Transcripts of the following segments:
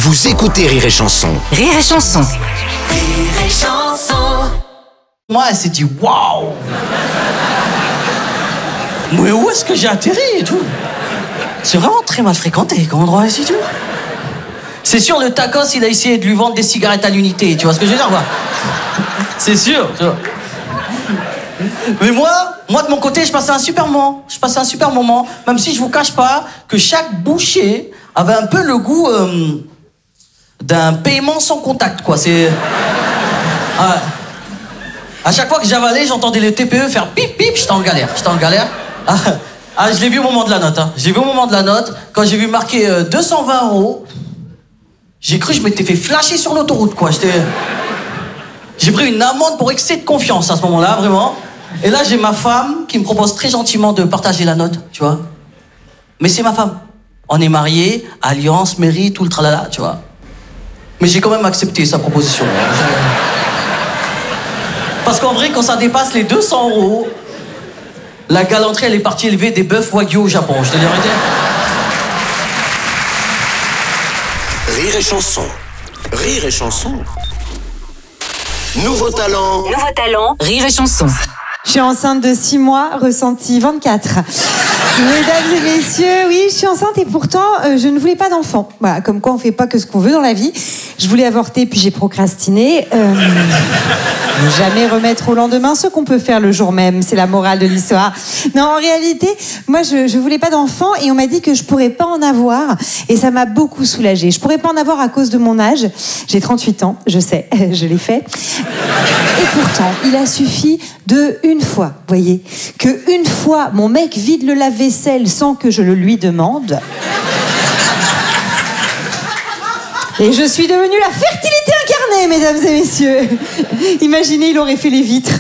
Vous écoutez Rire et Chanson. Rire et Chanson. Rire et Chanson. Moi, elle s'est dit waouh. Mais où est-ce que j'ai atterri et tout? C'est vraiment très mal fréquenté comme endroit ici, tu vois. C'est sûr, le tacos, il a essayé de lui vendre des cigarettes à l'unité, tu vois ce que je veux dire, quoi. C'est sûr, tu vois. Mais moi, de mon côté, je passais un super moment. Même si je vous cache pas que chaque bouchée avait un peu le goût d'un paiement sans contact, quoi. C'est... À chaque fois que j'avalais, j'entendais les TPE faire pip pip, j'étais en galère. Je l'ai vu au moment de la note, hein. Quand j'ai vu marquer 220 €, j'ai cru que je m'étais fait flasher sur l'autoroute, quoi. J'ai pris une amende pour excès de confiance à ce moment-là, vraiment. Et là, j'ai ma femme qui me propose très gentiment de partager la note, tu vois. Mais c'est ma femme. On est mariés, alliance, mairie, tout le tralala, tu vois. Mais j'ai quand même accepté sa proposition. Parce qu'en vrai, quand ça dépasse les 200 €, la galanterie, elle est partie élever des bœufs wagyu au Japon, je te dis la vérité. Rire et Chanson. Rire et Chanson. Nouveau talent. Rire et Chanson. Je suis enceinte de 6 mois, ressenti 24. Mesdames et messieurs, oui, je suis enceinte et pourtant, je ne voulais pas d'enfant. Voilà, comme quoi on fait pas que ce qu'on veut dans la vie. Je voulais avorter, puis j'ai procrastiné. Ne jamais remettre au lendemain ce qu'on peut faire le jour même, c'est la morale de l'histoire. Non, en réalité, moi, je voulais pas d'enfant et on m'a dit que je pourrais pas en avoir et ça m'a beaucoup soulagée. Je pourrais pas en avoir à cause de mon âge. J'ai 38 ans, je sais, je l'ai fait. Et pourtant, il a suffi de une fois, voyez, que une fois mon mec vide le lave-vaisselle sans que je le lui demande. Et je suis devenue la fertilité incarnée, mesdames et messieurs. Imaginez, il aurait fait les vitres.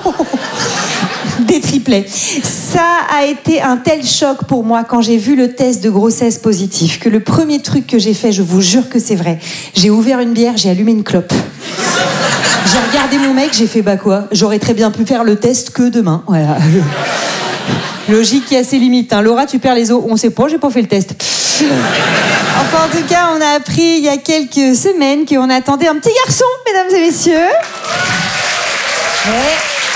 Des triplets. Ça a été un tel choc pour moi quand j'ai vu le test de grossesse positif que le premier truc que j'ai fait, je vous jure que c'est vrai, j'ai ouvert une bière, j'ai allumé une clope. J'ai regardé mon mec, j'ai fait bah quoi, j'aurais très bien pu faire le test que demain. Voilà. Logique qui a ses limites. Hein. Laura, tu perds les os. On sait pas, j'ai pas fait le test. Enfin, en tout cas, on a appris il y a quelques semaines qu'on attendait un petit garçon, mesdames et messieurs. Ouais.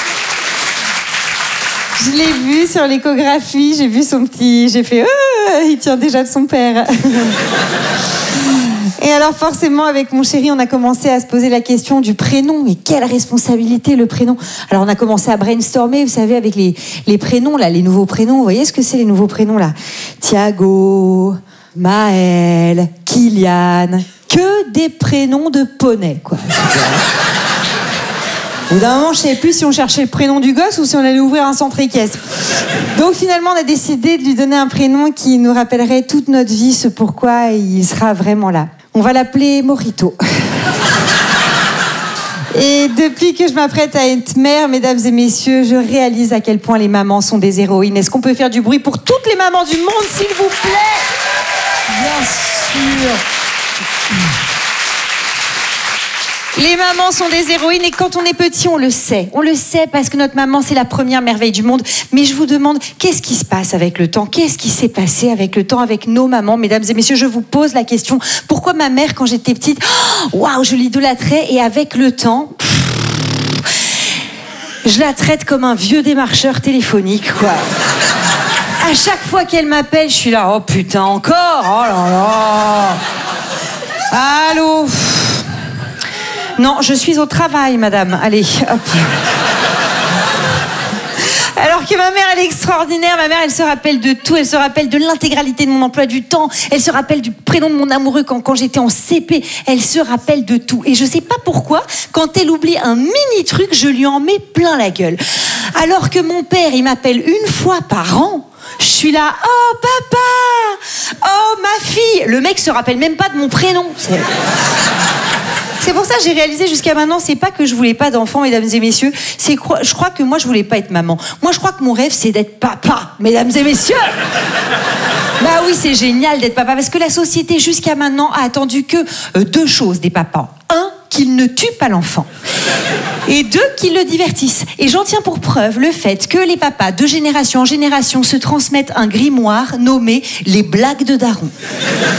Je l'ai vu sur l'échographie, j'ai vu son petit... J'ai fait il tient déjà de son père. Et alors forcément, avec mon chéri, on a commencé à se poser la question du prénom. Mais quelle responsabilité, le prénom. Alors on a commencé à brainstormer, vous savez, avec les prénoms, là, les nouveaux prénoms. Vous voyez ce que c'est, les nouveaux prénoms, là? Thiago, Maël, Kylian. Que des prénoms de poney, quoi. Au bout d'un moment, je ne savais plus si on cherchait le prénom du gosse ou si on allait ouvrir un centre équestre. Donc finalement, on a décidé de lui donner un prénom qui nous rappellerait toute notre vie, ce pourquoi il sera vraiment là. On va l'appeler Morito. Et depuis que je m'apprête à être mère, mesdames et messieurs, je réalise à quel point les mamans sont des héroïnes. Est-ce qu'on peut faire du bruit pour toutes les mamans du monde, s'il vous plaît? Bien sûr. Les mamans sont des héroïnes et quand on est petit, on le sait. On le sait parce que notre maman, c'est la première merveille du monde. Mais je vous demande, qu'est-ce qui se passe avec le temps? Qu'est-ce qui s'est passé avec le temps, avec nos mamans? Mesdames et messieurs, je vous pose la question. Pourquoi ma mère, quand j'étais petite, waouh, je l'idolâtrais et avec le temps, je la traite comme un vieux démarcheur téléphonique, quoi. À chaque fois qu'elle m'appelle, je suis là, oh putain, encore? Oh là là. Allô? Non, je suis au travail, madame. Allez, hop. Alors que ma mère, elle est extraordinaire. Ma mère, elle se rappelle de tout. Elle se rappelle de l'intégralité de mon emploi du temps. Elle se rappelle du prénom de mon amoureux quand j'étais en CP. Elle se rappelle de tout. Et je sais pas pourquoi, quand elle oublie un mini truc, je lui en mets plein la gueule. Alors que mon père, il m'appelle une fois par an. Je suis là, oh papa, oh ma fille. Le mec se rappelle même pas de mon prénom. C'est pour ça que j'ai réalisé jusqu'à maintenant, c'est pas que je voulais pas d'enfants, mesdames et messieurs, je crois que moi je voulais pas être maman. Moi je crois que mon rêve c'est d'être papa, mesdames et messieurs. Bah oui, c'est génial d'être papa, parce que la société jusqu'à maintenant a attendu que 2 choses des papas. 1, qu'ils ne tuent pas l'enfant. Et 2, qu'ils le divertissent. Et j'en tiens pour preuve le fait que les papas, de génération en génération, se transmettent un grimoire nommé « Les blagues de Daron ».